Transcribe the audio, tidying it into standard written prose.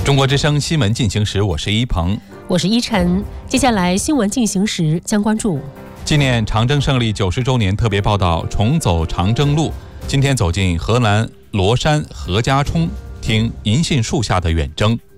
中国之声新闻进行时，我是一鹏， 我是依晨。接下来新闻进行时将关注纪念长征胜利90周年特别报道，重走长征路。今天走进河南罗山何家冲，听银杏树下的远征。